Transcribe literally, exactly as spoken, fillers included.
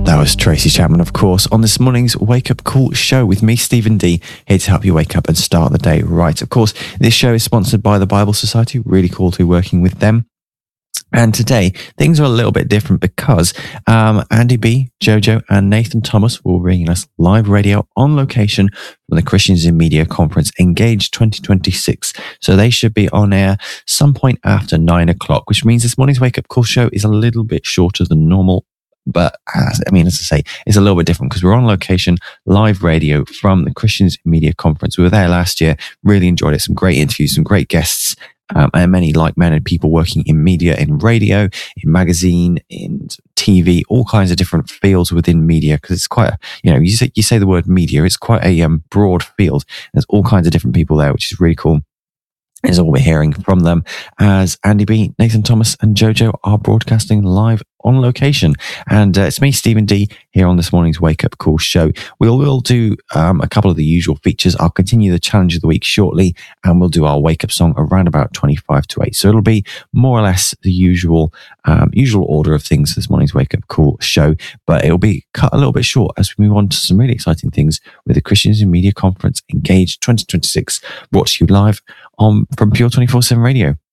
That was Tracy Chapman, of course, on this morning's Wake Up Call show with me, Stephen D, here to help you wake up and start the day right. Of course, this show is sponsored by the Bible Society. Really cool to be working with them. And today, things are a little bit different because um, Andy B, Jojo, and Nathan Thomas will bring us live radio on location from the Christians in Media Conference Engage twenty twenty-six. So they should be on air some point after nine o'clock, which means this morning's Wake Up Call show is a little bit shorter than normal. But as, I mean, as I say, it's a little bit different because we're on location, live radio from the Christians in Media Conference. We were there last year, really enjoyed it. Some great interviews, some great guests, um, and many like-minded people working in media, in radio, in magazine, in T V, all kinds of different fields within media. Because it's quite, a, you know, you say, you say the word media, it's quite a um, broad field. There's all kinds of different people there, which is really cool. Is all we're hearing from them as Andy B, Nathan Thomas, and Jojo are broadcasting live on location. And uh, it's me, Stephen D, here on this morning's Wake Up Call show. We'll, we'll do um, a couple of the usual features. I'll continue the challenge of the week shortly, and we'll do our wake up song around about twenty-five to eight. So it'll be more or less the usual um, usual order of things for this morning's Wake Up Call show, but it'll be cut a little bit short as we move on to some really exciting things with the Christians in Media Conference Engage twenty twenty-six, brought to you live on from Pure twenty-four seven Radio.